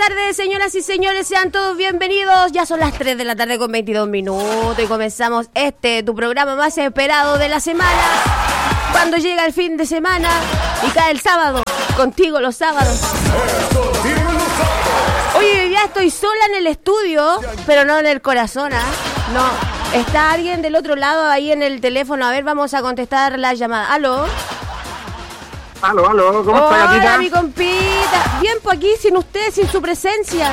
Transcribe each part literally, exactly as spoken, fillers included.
tardes, señoras y señores, sean todos bienvenidos. Ya son las tres de la tarde con veintidós minutos y comenzamos este, tu programa más esperado de la semana. Cuando llega el fin de semana y cae el sábado, contigo los sábados. Oye, ya estoy sola en el estudio, pero no en el corazón, ¿ah? ¿eh? No, está alguien del otro lado ahí en el teléfono. A ver, vamos a contestar la llamada. ¿Aló? Aló, aló, ¿cómo Hola, está, gatita? Hola, mi compita. Bien, pues aquí, sin usted, sin su presencia.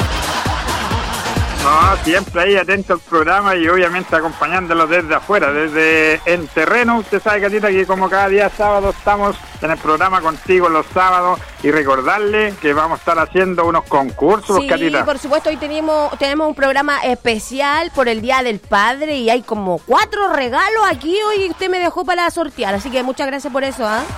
No, siempre ahí atento al programa y obviamente acompañándolo desde afuera, desde en terreno. Usted sabe, gatita, que como cada día sábado estamos en el programa contigo los sábados y recordarle que vamos a estar haciendo unos concursos, sí, gatita. Sí, por supuesto, hoy tenemos, tenemos un programa especial por el Día del Padre y hay como cuatro regalos aquí hoy que usted me dejó para sortear, así que muchas gracias por eso, ¿ah? ¿eh?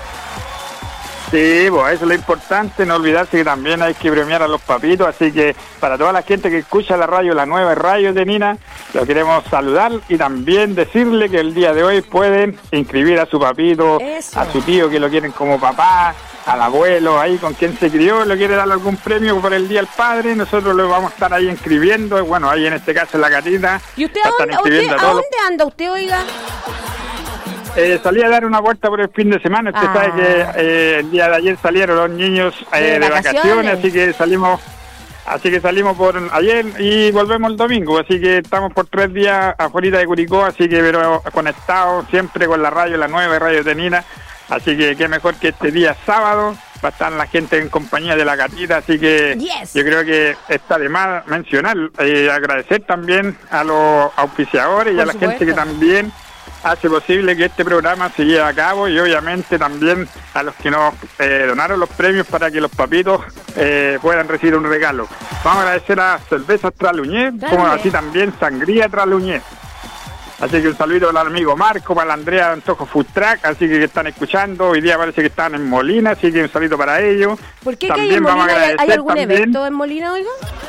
Sí, pues eso es lo importante, no olvidarse que también hay que premiar a los papitos, así que para toda la gente que escucha la radio, la nueva radio de Nina, lo queremos saludar y también decirle que el día de hoy pueden inscribir a su papito, eso. A su tío que lo quieren como papá, al abuelo, ahí con quien se crió, le quiere dar algún premio por el Día del Padre, nosotros lo vamos a estar ahí inscribiendo, bueno, ahí en este caso en la gatita. ¿Y usted a dónde, usted, a, a dónde anda usted, oiga? Eh, salí a dar una vuelta por el fin de semana. Usted ah. sabe que eh, el día de ayer salieron los niños eh, de, de vacaciones? vacaciones, así que salimos, así que salimos por ayer y volvemos el domingo, así que estamos por tres días afuera de Curicó, así que pero conectados siempre con la radio, la nueva radio de Nina, así que qué mejor que este día sábado va a estar la gente en compañía de la gatita, así que yes. Yo creo que está de más mencionar, eh, agradecer también a los auspiciadores por y a la supuesto. Gente que también hace posible que este programa se lleve a cabo y obviamente también a los que nos eh, donaron los premios para que los papitos eh, puedan recibir un regalo. Vamos a agradecer a Cervezas Traluñé, como así también Sangría Traluñé. Así que un saludo al amigo Marco, para la Andrea Antojo Food Truck, así que, que están escuchando, hoy día parece que están en Molina, así que un saludo para ellos. ¿Por qué también que hay en Molina? ¿Hay, ¿Hay algún también, evento en Molina, oiga?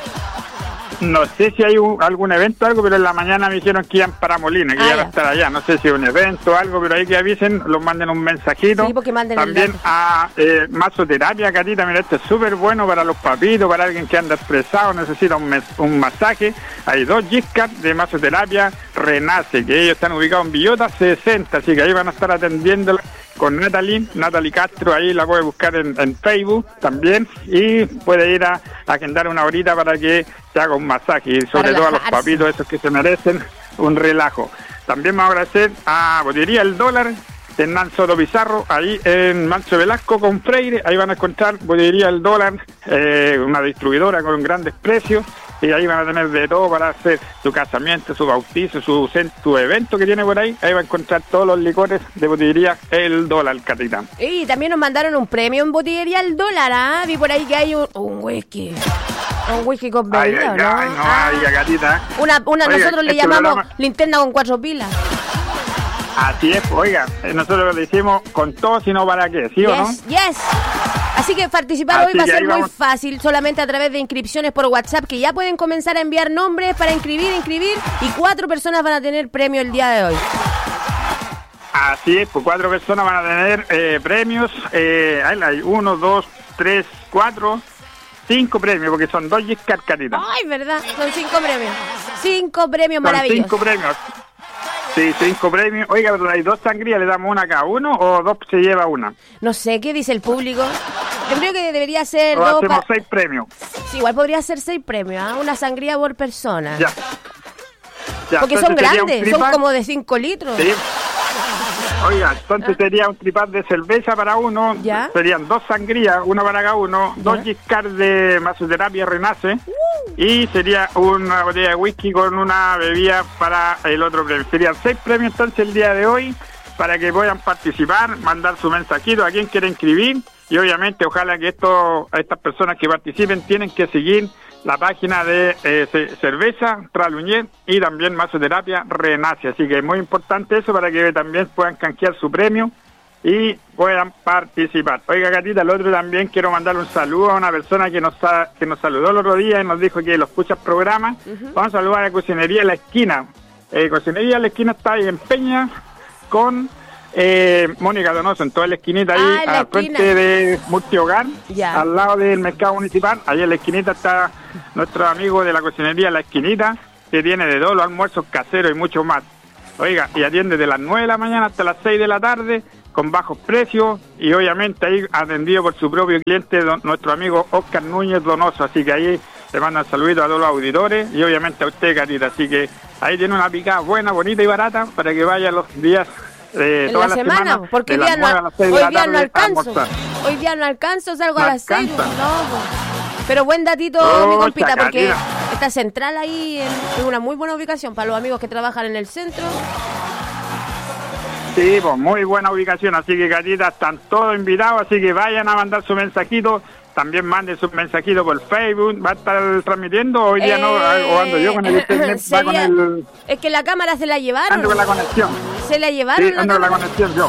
No sé si hay un, algún evento o algo, pero en la mañana me dijeron que iban para Molina, que ah, iban a estar allá. No sé si es un evento o algo, pero ahí que avisen, los manden un mensajito. Sí, porque manden también el a eh, masoterapia, gatita, mira, esto es súper bueno para los papitos, para alguien que anda estresado, necesita un, mes, un masaje. Hay dos Giscard de masoterapia Renace, que ellos están ubicados en Villota sesenta, así que ahí van a estar atendiendo con Natalie, Natalie Castro, ahí la puede buscar en, en Facebook también y puede ir a, a agendar una horita para que se haga un masaje y sobre todo a los papitos esos que se merecen un relajo. También vamos a agradecer a Botillería El Dólar en Manso Pizarro, ahí en Manso Velasco con Freire, ahí van a encontrar Botillería El Dólar, eh, una distribuidora con grandes precios. Y ahí van a tener de todo para hacer su casamiento, su bautizo, su, su evento que tiene por ahí. Ahí va a encontrar todos los licores de Botillería El Dólar, capitán. Y también nos mandaron un premio en Botillería El Dólar, ¿ah? Vi por ahí que hay un, un whisky. Un whisky con bebida, ay, ¿no? Ay, no, ah. ay, gatita. Una, una oiga, nosotros le este llamamos programa... linterna con cuatro pilas. Así es, oiga, nosotros lo decimos con todo, sino para qué, ¿sí yes, o no? Yes. Así que participar Así hoy va a ser muy vamos. fácil, solamente a través de inscripciones por WhatsApp, que ya pueden comenzar a enviar nombres para inscribir, inscribir, y cuatro personas van a tener premio el día de hoy. Así es, pues cuatro personas van a tener eh, premios, eh, hay uno, dos, tres, cuatro, cinco premios, porque son dos Giscard, catita. Ay, verdad, son cinco premios, cinco premios son maravillosos. cinco premios. Sí, cinco premios. Oiga, pero hay dos sangrías, ¿le damos una a cada uno o dos se lleva una? No sé, ¿qué dice el público? Yo creo que debería ser o dos... hacemos pa... seis premios. Sí, igual podría ser seis premios, ¿eh? Una sangría por persona. Ya. ya Porque son grandes, son como de cinco litros. Sí. Oiga, entonces sería un tripar de cerveza para uno, ¿ya? Serían dos sangrías, una para cada uno, ¿ya? Dos Giscard de masoterapia Renace, uh. y sería una botella de whisky con una bebida para el otro premio. Serían seis premios entonces el día de hoy, para que puedan participar, mandar su mensajito a quien quiera inscribir, y obviamente ojalá que esto, estas personas que participen tienen que seguir la página de eh, Cerveza Traluñé y también Masoterapia Renace, así que es muy importante eso para que también puedan canjear su premio y puedan participar. Oiga, gatita, el otro también quiero mandar un saludo a una persona que nos ha, que nos saludó el otro día y nos dijo que lo escucha el programa. Uh-huh. Vamos a saludar a Cocinería La Esquina. Eh, Cocinería La Esquina está ahí en Peña con Eh, Mónica Donoso, en toda la esquinita ahí, ah, la al frente de Multihogar, ya. Al lado del mercado municipal. Ahí en la esquinita está nuestro amigo de la cocinería La Esquinita, que tiene de todos los almuerzos caseros y mucho más. Oiga, y atiende de las nueve de la mañana hasta las seis de la tarde, con bajos precios, y obviamente ahí atendido por su propio cliente, don, nuestro amigo Oscar Núñez Donoso. Así que ahí le mandan saluditos a todos los auditores y obviamente a usted, Catita. Así que ahí tiene una picada buena, bonita y barata para que vaya los días eh, en toda la, la semana, semana, porque hoy día, no, hoy día no alcanzo. Hoy día no alcanzo, salgo no a las seis. No, pero buen datito, oh, mi compita, chacarina. Porque está central ahí, en, en una muy buena ubicación para los amigos que trabajan en el centro. Sí, pues muy buena ubicación, así que Catita, están todos invitados, así que vayan a mandar su mensajito. También manden sus mensajitos por Facebook. ¿Va a estar transmitiendo? Hoy día eh, no, o ando yo con el internet. Sería, va con el... Es que la cámara se la llevaron. Ando con la conexión. ¿Se la llevaron? Sí, ando con la conexión yo.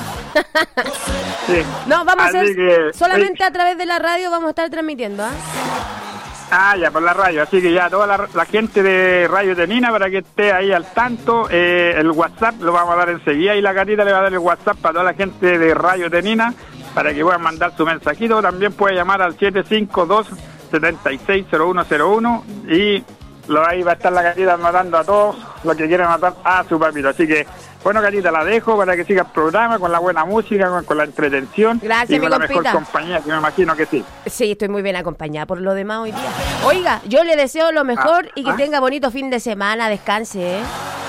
Sí. No, vamos Así a hacer que, solamente eh, a través de la radio vamos a estar transmitiendo. ¿eh? Ah, ya, por la radio. Así que ya toda la, la gente de Radio Tenina, para que esté ahí al tanto, eh, el WhatsApp lo vamos a dar enseguida y la Catita le va a dar el WhatsApp para toda la gente de Radio Tenina, para que puedan mandar su mensajito. También puede llamar al siete cinco dos, siete seis cero uno cero uno y lo, ahí va a estar la Catita anotando a todos los que quieren anotar a su papito. Así que, bueno, Catita, la dejo para que siga el programa con la buena música, con, con la entretención. Gracias, y con la compita. mejor compañía, que me imagino que sí. Sí, estoy muy bien acompañada por lo demás hoy día. Oiga, yo le deseo lo mejor ah, y que ah. tenga bonito fin de semana, descanse, ¿eh?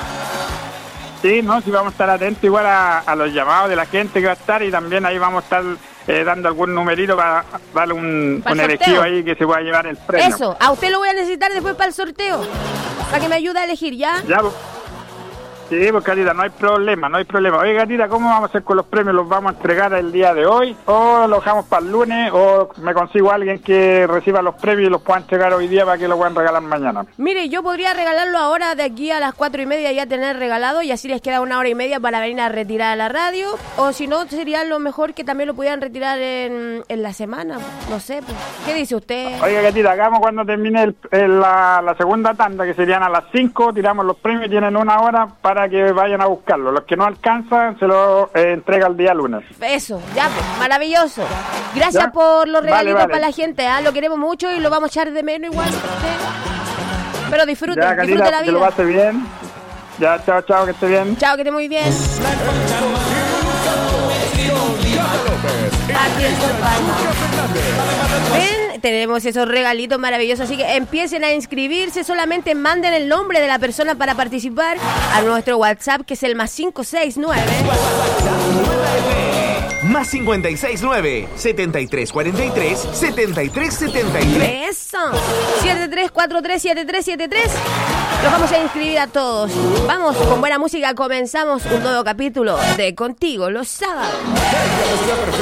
Sí, no, sí vamos a estar atentos igual a, a los llamados de la gente que va a estar, y también ahí vamos a estar eh, dando algún numerito para darle un, un elegido ahí que se pueda llevar el premio. Eso, a usted lo voy a necesitar después para el sorteo, para que me ayude a elegir, ¿ya? Ya, sí, pues Catita, no hay problema, no hay problema. Oye, Catita, ¿cómo vamos a hacer con los premios? ¿Los vamos a entregar el día de hoy o los dejamos para el lunes, o me consigo a alguien que reciba los premios y los pueda entregar hoy día para que los puedan regalar mañana? Mire, yo podría regalarlo ahora, de aquí a las cuatro y media ya tener regalado, y así les queda una hora y media para venir a retirar a la radio, o si no, sería lo mejor que también lo pudieran retirar en, en la semana, no sé, pues. ¿Qué dice usted? Oiga, Catita, hagamos cuando termine el, el, la, la segunda tanda, que serían a las cinco, tiramos los premios, tienen una hora para para que vayan a buscarlo. Los que no alcanzan se lo eh, entrega el día lunes. Eso, ya, pues, maravilloso. Gracias ¿Ya? por los regalitos vale, vale. para la gente, ¿eh? Lo queremos mucho y lo vamos a echar de menos igual. ¿sí? Pero disfruten, ya, Catita, disfruten la vida. Que lo pase bien. Ya, chao, chao, que esté bien. Chao, que esté muy bien. Aquí Ven, tenemos esos regalitos maravillosos, así que empiecen a inscribirse, solamente manden el nombre de la persona para participar a nuestro WhatsApp, que es el más cinco seis nueve más cincuenta y seis nueve, setenta y tres cuarenta y tres, setenta y tres setenta y tres. Eso, siete tres cuatro tres siete tres siete tres. Los vamos a inscribir a todos. Vamos, con buena música comenzamos un nuevo capítulo de Contigo los sábados.